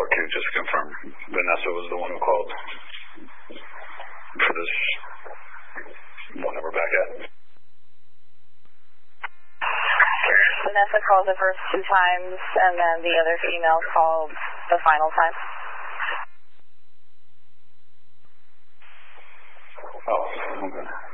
4Q, just to confirm. Vanessa was the one who called for this one that we're back at. Vanessa called the first 2 times, and then the other female called the final time. Oh, okay.